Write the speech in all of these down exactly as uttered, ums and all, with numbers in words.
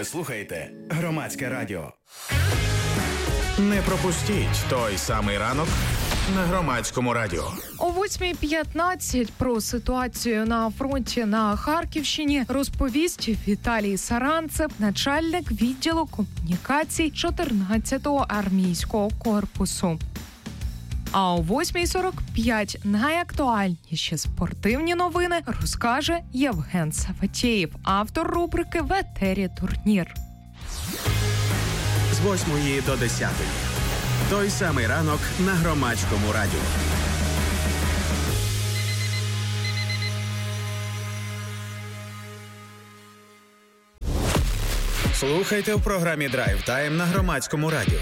Ви слухаєте Громадське радіо. Не пропустіть той самий ранок на Громадському радіо. О восьмій п'ятнадцять про ситуацію на фронті на Харківщині розповість Віталій Саранцев, начальник відділу комунікацій чотирнадцятого армійського корпусу. А о восьмій сорок п'ять найактуальніші спортивні новини розкаже Євген Саватєєв, автор рубрики «В етері турнір». З восьмої до десятої. Той самий ранок на Громадському радіо. Слухайте в програмі «Драйв Тайм» на Громадському радіо.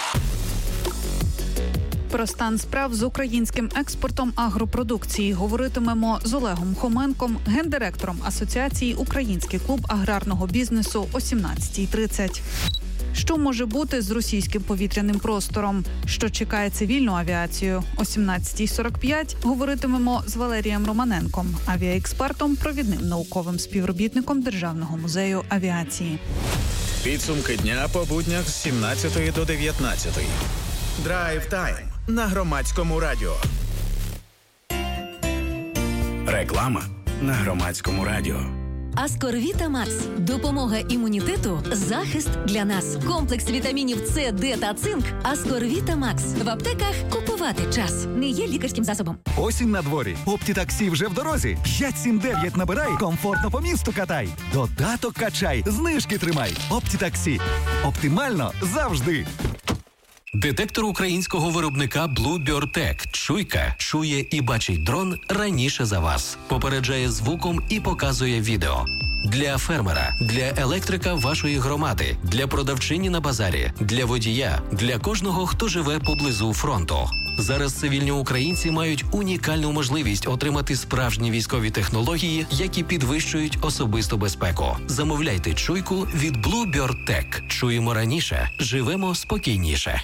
Про стан справ з українським експортом агропродукції говоритимемо з Олегом Хоменком, гендиректором Асоціації «Український клуб аграрного бізнесу» о сімнадцятій тридцять. Що може бути з російським повітряним простором? Що чекає цивільну авіацію? О сімнадцятій сорок п'ять говоритимемо з Валерієм Романенком, авіаекспертом, провідним науковим співробітником Державного музею авіації. Підсумки дня по буднях з сімнадцятої до дев'ятнадцятої. Драйв Тайм на Громадському радіо. Реклама на Громадському радіо. Аскорвіта Макс. Допомога імунітету, захист для нас. Комплекс вітамінів С, Д та цинк. Аскорвіта Макс. В аптеках купувати час. Не є лікарським засобом. Осінь на дворі. Оптітаксі вже в дорозі. п'ять сім дев'ять набирай, комфортно по місту катай. Додаток качай, знижки тримай. Оптітаксі. Оптимально завжди. Детектор українського виробника Bluebird Tech. Чуйка чує і бачить дрон раніше за вас. Попереджає звуком і показує відео. Для фермера, для електрика вашої громади, для продавчині на базарі, для водія, для кожного, хто живе поблизу фронту. Зараз цивільні українці мають унікальну можливість отримати справжні військові технології, які підвищують особисту безпеку. Замовляйте чуйку від Bluebird Tech. Чуємо раніше, живемо спокійніше.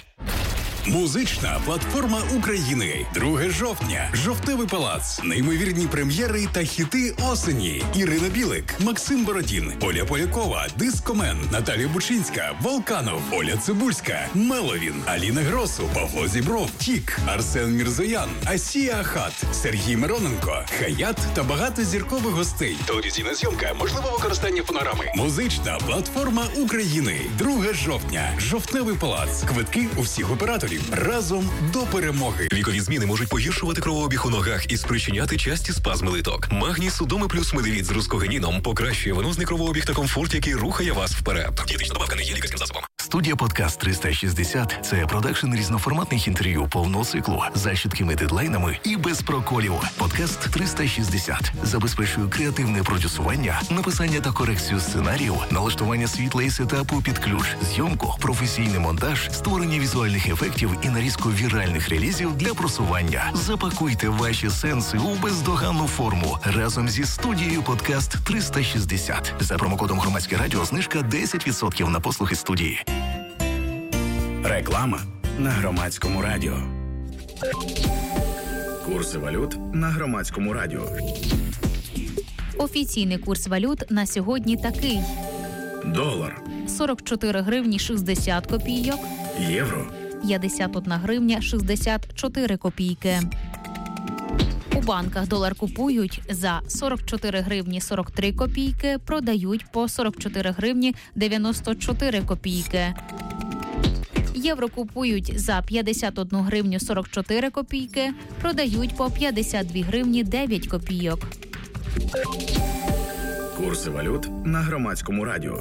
Музична платформа України. друге жовтня. Жовтневий палац. Неймовірні прем'єри та хіти осені. Ірина Білик, Максим Бородін, Оля Полякова, Дискомен, Наталія Бучинська, Волканов, Оля Цибульська, Меловін, Аліна Гросу, Павло Зібров, Тік, Арсен Мірзоян, Асія Ахат, Сергій Мироненко, Хаят та багато зіркових гостей. Телевізійна зйомка, можливо використання фонограми. Музична платформа України. друге жовтня. Жовтневий палац. Квитки у всіх операторів. Разом до перемоги. Вікові зміни можуть погіршувати кровообіг у ногах і спричиняти часті спазми литок. Магній Судоми плюс Медевіт з рускогеніном покращує венозний кровообіг та комфорт, який рухає вас вперед. Дієтична добавка не є лікарським засобом. Студія «Подкаст триста шістдесят» – це продакшн різноформатних інтерв'ю повного циклу за чіткими дедлайнами і без проколів. «Подкаст триста шістдесят» забезпечує креативне продюсування, написання та корекцію сценарію, налаштування світла і сетапу під ключ, зйомку, професійний монтаж, створення візуальних ефектів і нарізку віральних релізів для просування. Запакуйте ваші сенси у бездоганну форму разом зі студією «Подкаст триста шістдесят». За промокодом «Громадське радіо» знижка десять відсотків на послуги студії. Реклама на Громадському радіо. Курси валют на Громадському радіо. Офіційний курс валют на сьогодні такий. Долар. сорок чотири гривні шістдесят копійок. Євро. п'ятдесят одна гривня шістдесят чотири копійки. У банках долар купують за сорок чотири гривні сорок три копійки, продають по сорок чотири гривні дев'яносто чотири копійки. Євро купують за п'ятдесят одну гривню сорок чотири копійки, продають по п'ятдесят дві гривні дев'ять копійок. Курси валют на Громадському радіо.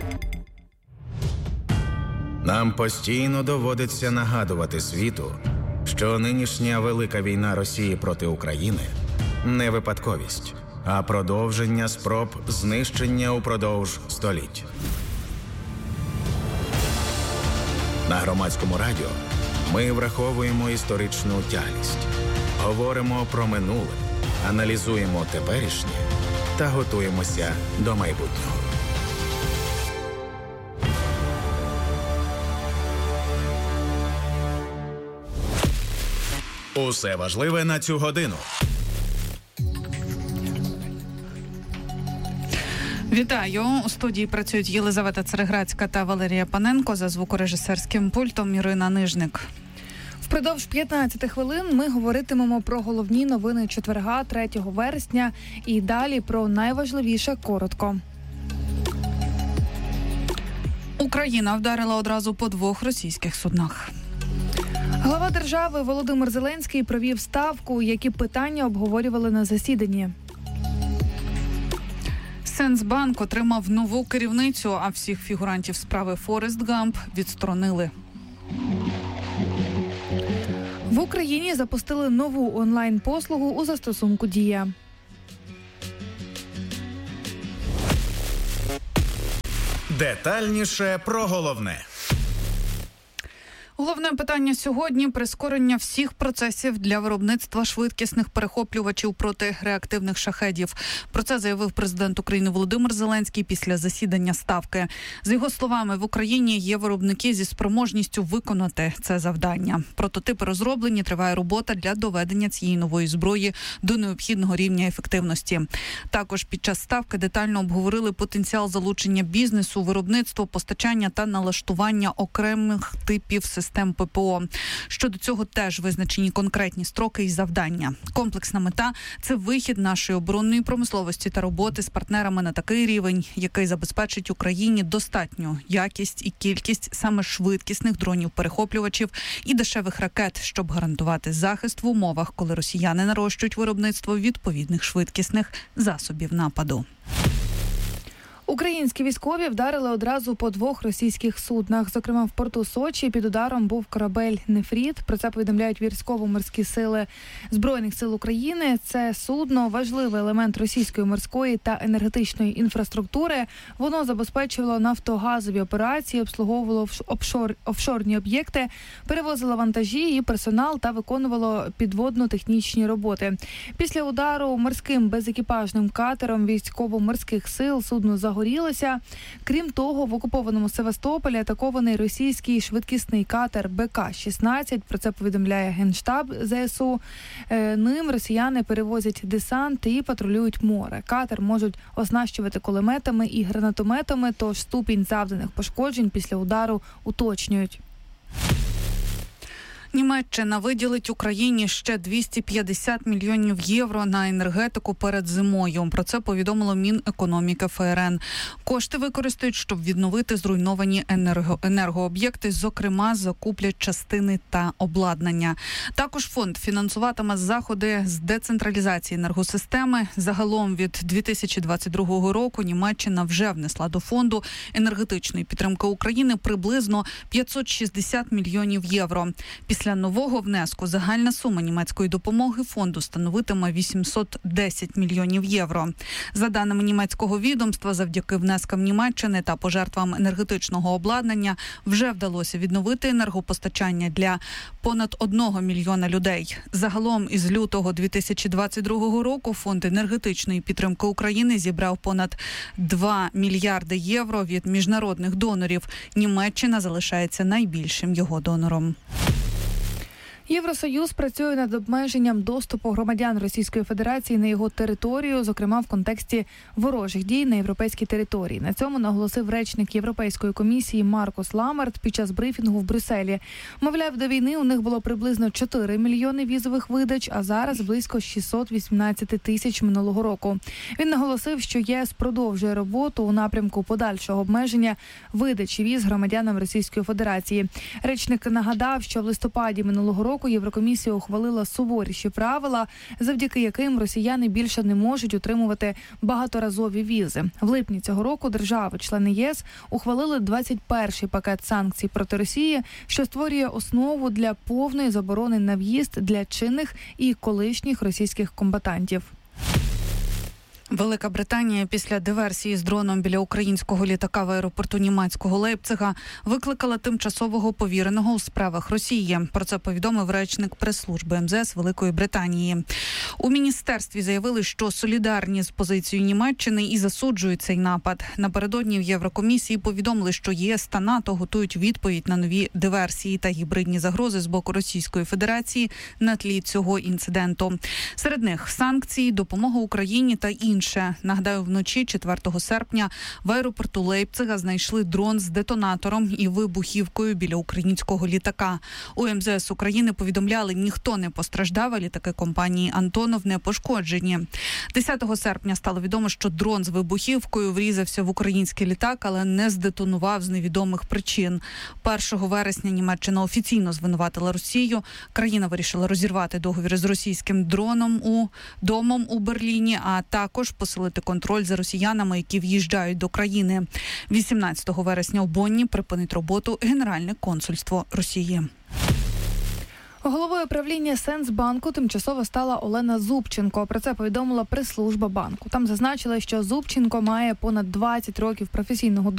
Нам постійно доводиться нагадувати світу, що нинішня велика війна Росії проти України – не випадковість, а продовження спроб знищення упродовж століть. На Громадському радіо ми враховуємо історичну тяглість, говоримо про минуле, аналізуємо теперішнє та готуємося до майбутнього. Усе важливе на цю годину. Вітаю! У студії працюють Єлизавета Цереграцька та Валерія Паненко, за звукорежисерським пультом Ірина Нижник. Впродовж п'ятнадцяти хвилин ми говоритимемо про головні новини четверга, третього вересня, і далі про найважливіше коротко. Україна вдарила одразу по двох російських суднах. Глава держави Володимир Зеленський провів ставку, які питання обговорювали на засіданні. Сенсбанк отримав нову керівницю, а всіх фігурантів справи Форест Гамп відсторонили. В Україні запустили нову онлайн-послугу у застосунку «Дія». Детальніше про головне. Головне питання сьогодні – прискорення всіх процесів для виробництва швидкісних перехоплювачів проти реактивних шахедів. Про це заявив президент України Володимир Зеленський після засідання Ставки. За його словами, в Україні є виробники зі спроможністю виконати це завдання. Прототипи розроблені, триває робота для доведення цієї нової зброї до необхідного рівня ефективності. Також під час Ставки детально обговорили потенціал залучення бізнесу, виробництво, постачання та налаштування окремих типів систем. Систем ППО. Щодо цього теж визначені конкретні строки і завдання. Комплексна мета – це вихід нашої оборонної промисловості та роботи з партнерами на такий рівень, який забезпечить Україні достатню якість і кількість саме швидкісних дронів-перехоплювачів і дешевих ракет, щоб гарантувати захист в умовах, коли росіяни нарощують виробництво відповідних швидкісних засобів нападу. Українські військові вдарили одразу по двох російських суднах. Зокрема, в порту Сочі під ударом був корабель «Нефріт». Про це повідомляють військово-морські сили Збройних сил України. Це судно – важливий елемент російської морської та енергетичної інфраструктури. Воно забезпечувало нафтогазові операції, обслуговувало офшор, офшорні об'єкти, перевозило вантажі і персонал та виконувало підводно-технічні роботи. Після удару морським безекіпажним катером військово-морських сил судно загорілося. Горілося. Крім того, в окупованому Севастополі атакований російський швидкісний катер Бе Ка шістнадцять. Про це повідомляє Генштаб Зе Ес У. Ним росіяни перевозять десант і патрулюють море. Катер можуть оснащувати кулеметами і гранатометами, тож ступінь завданих пошкоджень після удару уточнюють. Німеччина виділить Україні ще двісті п'ятдесят мільйонів євро на енергетику перед зимою. Про це повідомило Мінекономіки Еф Ер Ен. Кошти використають, щоб відновити зруйновані енерго- енергооб'єкти, зокрема, закуплять частини та обладнання. Також фонд фінансуватиме заходи з децентралізації енергосистеми. Загалом від дві тисячі двадцять другого року Німеччина вже внесла до фонду енергетичної підтримки України приблизно п'ятсот шістдесят мільйонів євро. Після нового внеску загальна сума німецької допомоги фонду становитиме вісімсот десять мільйонів євро. За даними німецького відомства, завдяки внескам Німеччини та пожертвам енергетичного обладнання вже вдалося відновити енергопостачання для понад одного мільйона людей. Загалом із лютого дві тисячі двадцять другого року фонд енергетичної підтримки України зібрав понад два мільярди євро від міжнародних донорів. Німеччина залишається найбільшим його донором. Євросоюз працює над обмеженням доступу громадян Російської Федерації на його територію, зокрема в контексті ворожих дій на європейській території. На цьому наголосив речник Європейської комісії Маркус Ламарт під час брифінгу в Брюсселі. Мовляв, до війни у них було приблизно чотири мільйони візових видач, а зараз близько шістсот вісімнадцять тисяч минулого року. Він наголосив, що ЄС продовжує роботу у напрямку подальшого обмеження видачі віз громадянам Російської Федерації. Речник нагадав, що в листопаді минулого року Єврокомісія ухвалила суворіші правила, завдяки яким росіяни більше не можуть отримувати багаторазові візи. В липні цього року держави-члени ЄС ухвалили двадцять перший пакет санкцій проти Росії, що створює основу для повної заборони на в'їзд для чинних і колишніх російських комбатантів. Велика Британія після диверсії з дроном біля українського літака в аеропорту німецького Лейпцига викликала тимчасового повіреного у справах Росії. Про це повідомив речник прес-служби ем зе ес Великої Британії. У міністерстві заявили, що солідарні з позицією Німеччини і засуджують цей напад. Напередодні в Єврокомісії повідомили, що ЄС та НАТО готують відповідь на нові диверсії та гібридні загрози з боку Російської Федерації на тлі цього інциденту. Серед них санкції, допомога Україні та інші інше. Нагадаю, вночі четвертого серпня в аеропорту Лейпцига знайшли дрон з детонатором і вибухівкою біля українського літака. У ем зе ес України повідомляли, ніхто не постраждав, а літаки компанії «Антонов» не пошкоджені. десятого серпня стало відомо, що дрон з вибухівкою врізався в український літак, але не здетонував з невідомих причин. першого вересня Німеччина офіційно звинуватила Росію. Країна вирішила розірвати договір з російським дроном у домом у Берліні, а також посилити контроль за росіянами, які в'їжджають до країни. вісімнадцятого вересня у Бонні припинить роботу Генеральне консульство Росії. Головою правління Сенсбанку тимчасово стала Олена Зубченко. Про це повідомила прес-служба банку. Там зазначили, що Зубченко має понад двадцять років професійного досвіду